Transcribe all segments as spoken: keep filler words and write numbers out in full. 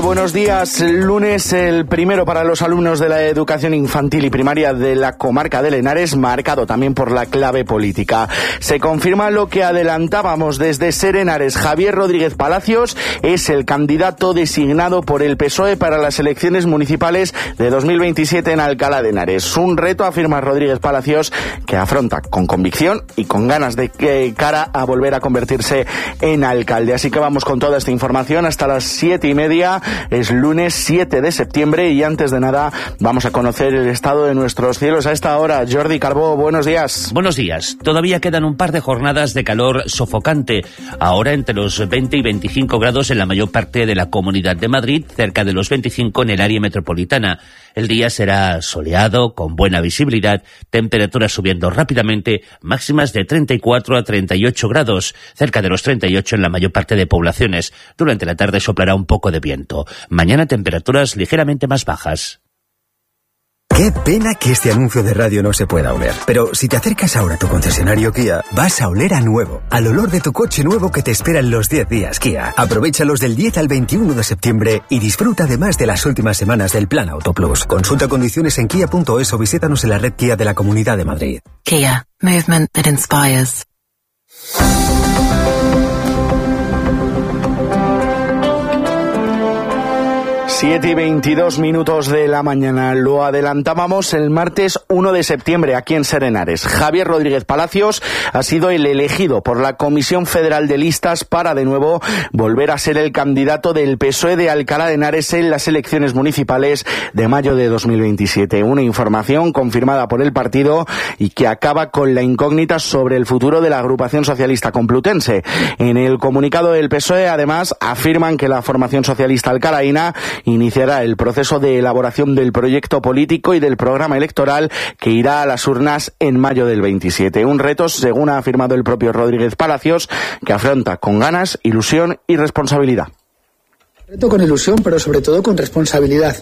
Buenos días. Lunes, el primero para los alumnos de la educación infantil y primaria de la comarca del Henares, marcado también por la clave política. Se confirma lo que adelantábamos desde Ser Henares. Javier Rodríguez Palacios es el candidato designado por el P S O E para las elecciones municipales de dos mil veintisiete en Alcalá de Henares. Un reto, afirma Rodríguez Palacios, que afronta con convicción y con ganas de que cara a volver a convertirse en alcalde. Así que vamos con toda esta información hasta las siete y media. Es lunes siete de septiembre y antes de nada vamos a conocer el estado de nuestros cielos a esta hora. Jordi Carbó, buenos días. Buenos días. Todavía quedan un par de jornadas de calor sofocante. Ahora entre los veinte y veinticinco grados en la mayor parte de la Comunidad de Madrid, cerca de los veinticinco en el área metropolitana. El día será soleado, con buena visibilidad, temperaturas subiendo rápidamente, máximas de treinta y cuatro a treinta y ocho grados, cerca de los treinta y ocho en la mayor parte de poblaciones. Durante la tarde soplará un poco de viento. Mañana temperaturas ligeramente más bajas. Qué pena que este anuncio de radio no se pueda oler. Pero si te acercas ahora a tu concesionario Kia, vas a oler a nuevo, al olor de tu coche nuevo que te espera en los diez días Kia. Aprovéchalos del diez al veintiuno de septiembre y disfruta además de las últimas semanas del Plan Auto Plus. Consulta condiciones en kia punto es o visítanos en la red Kia de la Comunidad de Madrid. Kia, movement that inspires. siete y veintidós minutos de la mañana. Lo adelantábamos el martes uno de septiembre aquí en Ser Henares. Javier Rodríguez Palacios ha sido el elegido por la Comisión Federal de Listas para de nuevo volver a ser el candidato del P S O E de Alcalá de Henares en las elecciones municipales de mayo de dos mil veintisiete. Una información confirmada por el partido y que acaba con la incógnita sobre el futuro de la agrupación socialista complutense. En el comunicado del P S O E, además, afirman que la formación socialista alcalaína iniciará el proceso de elaboración del proyecto político y del programa electoral que irá a las urnas en mayo del veintisiete. Un reto, según ha afirmado el propio Rodríguez Palacios, que afronta con ganas, ilusión y responsabilidad. Reto con ilusión, pero sobre todo con responsabilidad,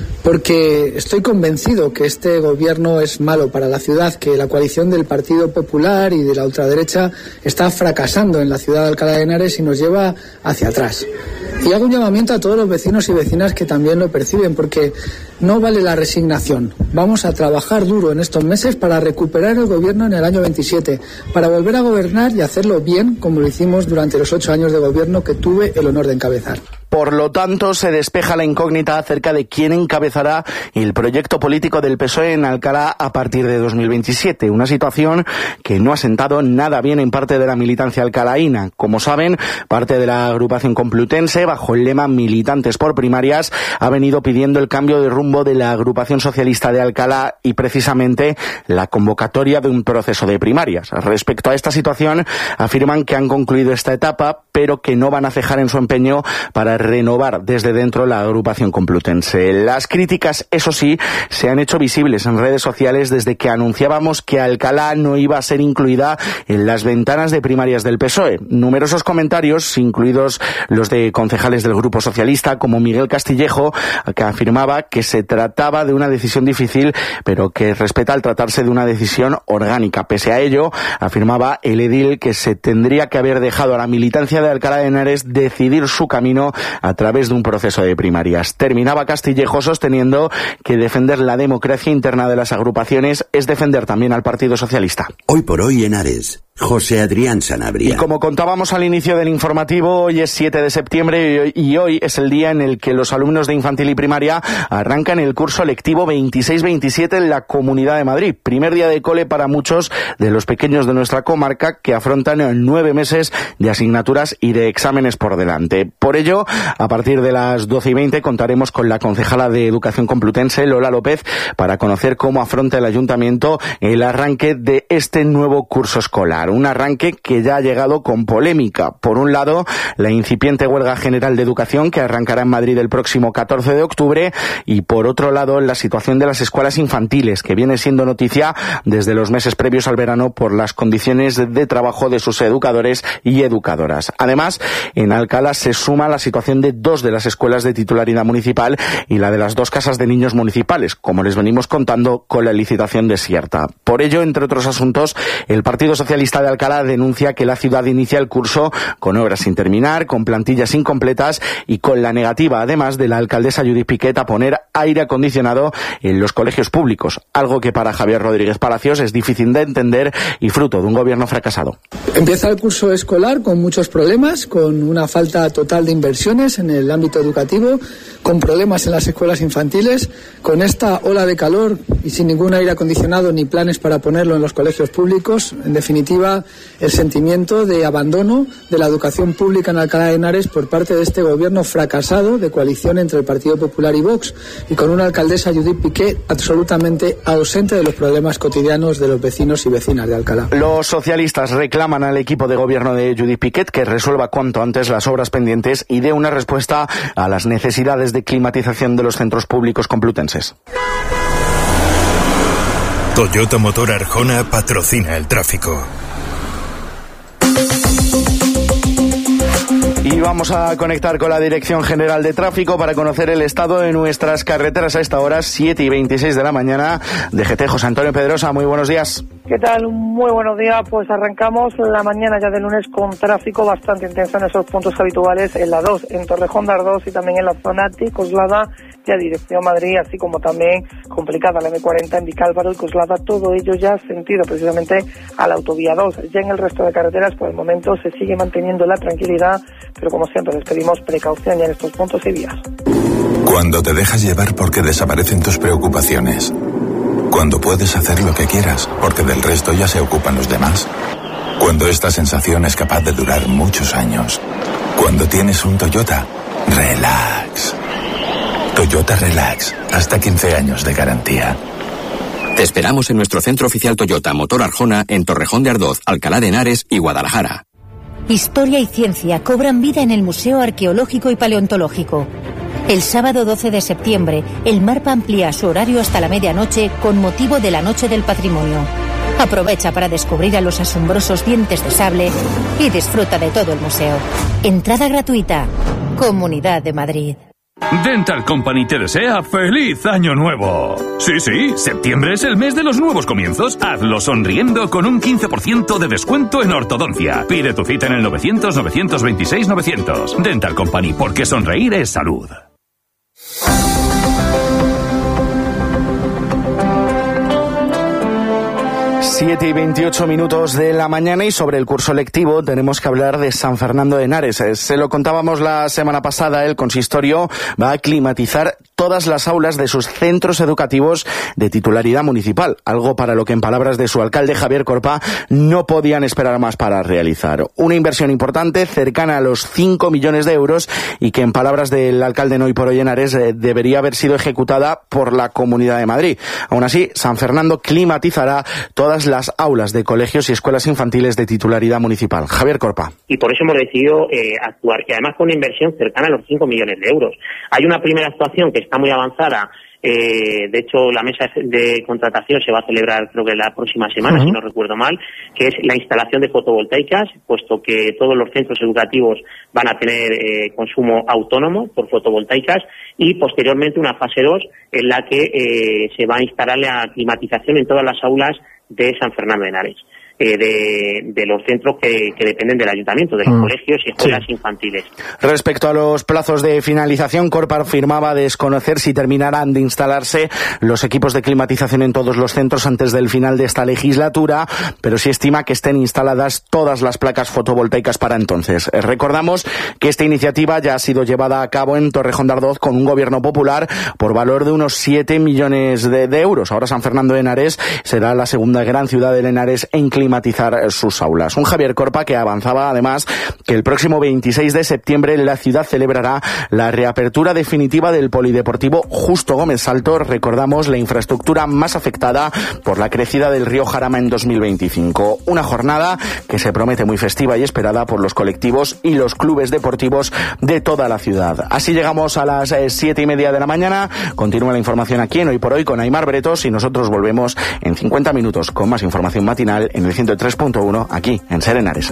porque estoy convencido que este gobierno es malo para la ciudad, que la coalición del Partido Popular y de la ultraderecha está fracasando en la ciudad de Alcalá de Henares y nos lleva hacia atrás. Y hago un llamamiento a todos los vecinos y vecinas que también lo perciben, porque no vale la resignación. Vamos a trabajar duro en estos meses para recuperar el gobierno en el año veintisiete, para volver a gobernar y hacerlo bien, como lo hicimos durante los ocho años de gobierno que tuve el honor de encabezar. Por lo tanto, se despeja la incógnita acerca de quién encabezará el proyecto político del P S O E en Alcalá a partir de dos mil veintisiete. Una situación que no ha sentado nada bien en parte de la militancia alcalaína. Como saben, parte de la agrupación complutense, bajo el lema Militantes por Primarias, ha venido pidiendo el cambio de rumbo de la agrupación socialista de Alcalá y precisamente la convocatoria de un proceso de primarias. Respecto a esta situación, afirman que han concluido esta etapa, pero que no van a cejar en su empeño para renovar desde dentro la agrupación complutense. Las críticas, eso sí, se han hecho visibles en redes sociales desde que anunciábamos que Alcalá no iba a ser incluida en las ventanas de primarias del P S O E. Numerosos comentarios, incluidos los de concejales del Grupo Socialista, como Miguel Castillejo, que afirmaba que se trataba de una decisión difícil, pero que respeta al tratarse de una decisión orgánica. Pese a ello, afirmaba el edil que se tendría que haber dejado a la militancia de Alcalá de Henares decidir su camino a través de un proceso de primarias. Terminaba Castillejo sosteniendo que defender la democracia interna de las agrupaciones es defender también al Partido Socialista. Hoy por hoy Henares. José Adrián Sanabria. Y como contábamos al inicio del informativo, hoy es siete de septiembre y hoy es el día en el que los alumnos de infantil y primaria arrancan el curso lectivo veintiséis veintisiete en la Comunidad de Madrid. Primer día de cole para muchos de los pequeños de nuestra comarca que afrontan nueve meses de asignaturas y de exámenes por delante. Por ello, a partir de las doce y veinte contaremos con la concejala de Educación Complutense, Lola López, para conocer cómo afronta el ayuntamiento el arranque de este nuevo curso escolar. Un arranque que ya ha llegado con polémica. Por un lado, la incipiente huelga general de educación que arrancará en Madrid el próximo catorce de octubre y por otro lado, la situación de las escuelas infantiles que viene siendo noticia desde los meses previos al verano por las condiciones de trabajo de sus educadores y educadoras. Además, en Alcalá se suma la situación de dos de las escuelas de titularidad municipal y la de las dos casas de niños municipales, como les venimos contando con la licitación desierta. Por ello, entre otros asuntos, el Partido Socialista Socialista de Alcalá denuncia que la ciudad inicia el curso con obras sin terminar, con plantillas incompletas y con la negativa, además, de la alcaldesa Judith Piquet a poner aire acondicionado en los colegios públicos, algo que para Javier Rodríguez Palacios es difícil de entender y fruto de un gobierno fracasado. Empieza el curso escolar con muchos problemas, con una falta total de inversiones en el ámbito educativo, con problemas en las escuelas infantiles, con esta ola de calor y sin ningún aire acondicionado ni planes para ponerlo en los colegios públicos. En definitiva, el sentimiento de abandono de la educación pública en Alcalá de Henares por parte de este gobierno fracasado de coalición entre el Partido Popular y Vox, y con una alcaldesa, Judith Piquet, absolutamente ausente de los problemas cotidianos de los vecinos y vecinas de Alcalá. Los socialistas reclaman al equipo de gobierno de Judith Piquet que resuelva cuanto antes las obras pendientes y dé una respuesta a las necesidades de climatización de los centros públicos complutenses. Toyota Motor Arjona patrocina el tráfico. Y vamos a conectar con la Dirección General de Tráfico para conocer el estado de nuestras carreteras a esta hora, siete y veintiséis de la mañana. D G T, José Antonio Pedrosa, muy buenos días. ¿Qué tal? Muy buenos días. Pues arrancamos la mañana ya de lunes con tráfico bastante intenso en esos puntos habituales, en la dos, en Torrejón de Ardoz y también en la zona de Coslada, ya dirección Madrid, así como también complicada la eme cuarenta en Vicálvaro y Coslada, todo ello ya sentido precisamente a la autovía dos. Ya en el resto de carreteras por el momento se sigue manteniendo la tranquilidad, pero como siempre les pedimos precaución ya en estos puntos y vías. Cuando te dejas llevar porque desaparecen tus preocupaciones. Cuando puedes hacer lo que quieras, porque del resto ya se ocupan los demás. Cuando esta sensación es capaz de durar muchos años. Cuando tienes un Toyota, relax. Toyota Relax, hasta quince años de garantía. Te esperamos en nuestro centro oficial Toyota Motor Arjona en Torrejón de Ardoz, Alcalá de Henares y Guadalajara. Historia y ciencia cobran vida en el Museo Arqueológico y Paleontológico. El sábado doce de septiembre, el MARPA amplía su horario hasta la medianoche con motivo de la Noche del Patrimonio. Aprovecha para descubrir a los asombrosos dientes de sable y disfruta de todo el museo. Entrada gratuita. Comunidad de Madrid. Dental Company te desea ¡feliz Año Nuevo! Sí, sí, septiembre es el mes de los nuevos comienzos. Hazlo sonriendo con un quince por ciento de descuento en ortodoncia. Pide tu cita en el novecientos, novecientos veintiséis, novecientos. Dental Company, porque sonreír es salud. siete y veintiocho minutos de la mañana y sobre el curso lectivo tenemos que hablar de San Fernando de Henares. Se lo contábamos la semana pasada, el consistorio va a climatizar todas las aulas de sus centros educativos de titularidad municipal, algo para lo que en palabras de su alcalde Javier Corpa no podían esperar más para realizar. Una inversión importante, cercana a los cinco millones de euros y que en palabras del alcalde Hoy por Hoy Henares eh, debería haber sido ejecutada por la Comunidad de Madrid. Aún así, San Fernando climatizará todas las aulas de colegios y escuelas infantiles de titularidad municipal. Javier Corpa. Y por eso hemos decidido eh, actuar, y además con una inversión cercana a los cinco millones de euros. Hay una primera actuación que está muy avanzada. Eh, de hecho, la mesa de contratación se va a celebrar, creo que la próxima semana, uh-huh. si no recuerdo mal, que es la instalación de fotovoltaicas, puesto que todos los centros educativos van a tener eh, consumo autónomo por fotovoltaicas, y posteriormente una fase dos en la que eh, se va a instalar la climatización en todas las aulas de San Fernando de Henares. Eh, de, de los centros que, que dependen del ayuntamiento, de los mm. colegios y escuelas sí. infantiles. Respecto a los plazos de finalización, Corpa afirmaba desconocer si terminarán de instalarse los equipos de climatización en todos los centros antes del final de esta legislatura, pero sí estima que estén instaladas todas las placas fotovoltaicas para entonces. Eh, recordamos que esta iniciativa ya ha sido llevada a cabo en Torrejón de Ardoz con un gobierno popular por valor de unos siete millones de, de euros. Ahora San Fernando de Henares será la segunda gran ciudad de Henares en climatizar sus aulas. Un Javier Corpa que avanzaba además que el próximo veintiséis de septiembre la ciudad celebrará la reapertura definitiva del Polideportivo Justo Gómez Salto. Recordamos la infraestructura más afectada por la crecida del río Jarama en dos mil veinticinco. Una jornada que se promete muy festiva y esperada por los colectivos y los clubes deportivos de toda la ciudad. Así llegamos a las eh, siete y media de la mañana. Continúa la información aquí en Hoy por Hoy con Aimar Bretos y nosotros volvemos en cincuenta minutos con más información matinal en el ciento tres punto uno aquí en Ser Henares.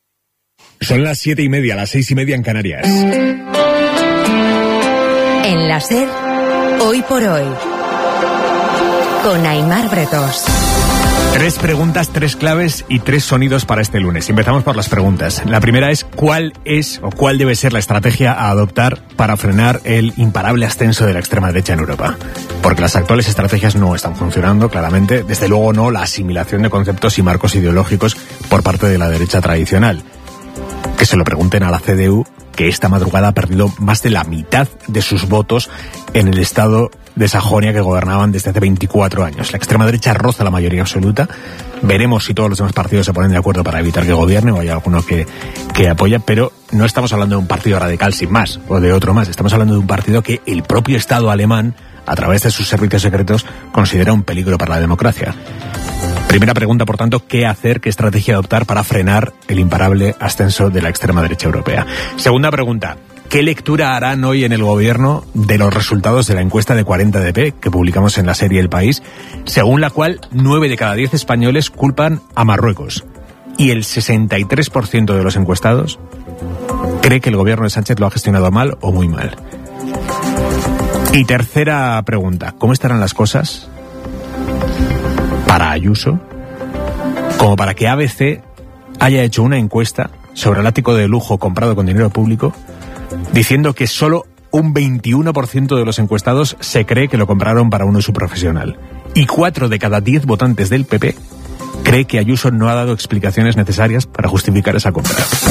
Son las siete y media, las seis y media en Canarias. En la Cadena SER, Hoy por Hoy, con Aimar Bretos. Tres preguntas, tres claves y tres sonidos para este lunes. Empezamos por las preguntas. La primera es, ¿cuál es o cuál debe ser la estrategia a adoptar para frenar el imparable ascenso de la extrema derecha en Europa? Porque las actuales estrategias no están funcionando, claramente. Desde luego no la asimilación de conceptos y marcos ideológicos por parte de la derecha tradicional. Que se lo pregunten a la C D U, que esta madrugada ha perdido más de la mitad de sus votos en el estado de Sajonia que gobernaban desde hace veinticuatro años. La extrema derecha roza la mayoría absoluta. Veremos si todos los demás partidos se ponen de acuerdo para evitar que gobierne o hay alguno que, que apoya, pero no estamos hablando de un partido radical sin más o de otro más. Estamos hablando de un partido que el propio Estado alemán, a través de sus servicios secretos, considera un peligro para la democracia. Primera pregunta, por tanto, ¿qué hacer, qué estrategia adoptar para frenar el imparable ascenso de la extrema derecha europea? Segunda pregunta, ¿qué lectura harán hoy en el gobierno de los resultados de la encuesta de cuarenta D P que publicamos en la serie El País, según la cual nueve de cada diez españoles culpan a Marruecos y el sesenta y tres por ciento de los encuestados cree que el gobierno de Sánchez lo ha gestionado mal o muy mal? Y tercera pregunta, ¿cómo estarán las cosas para Ayuso como para que A B C haya hecho una encuesta sobre el ático de lujo comprado con dinero público diciendo que solo un veintiuno por ciento de los encuestados se cree que lo compraron para un uso profesional y cuatro de cada diez votantes del P P cree que Ayuso no ha dado explicaciones necesarias para justificar esa compra?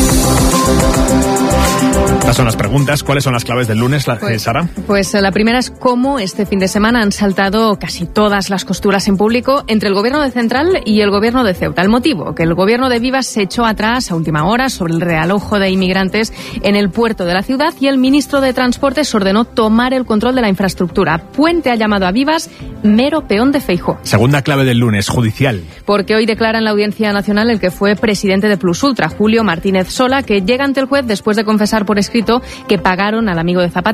Estas son las preguntas. ¿Cuáles son las claves del lunes, pues, Sara? Pues la primera es cómo este fin de semana han saltado casi todas las costuras en público entre el gobierno de Central y el gobierno de Ceuta. El motivo, que el gobierno de Vivas se echó atrás a última hora sobre el realojo de inmigrantes en el puerto de la ciudad y el ministro de Transportes ordenó tomar el control de la infraestructura. Puente ha llamado a Vivas mero peón de Feijóo. Segunda clave del lunes, judicial. Porque hoy declara en la Audiencia Nacional el que fue presidente de Plus Ultra, Julio Martínez Sola, que llega ante el juez después de confesar por escrito que pagaron al amigo de Zapatero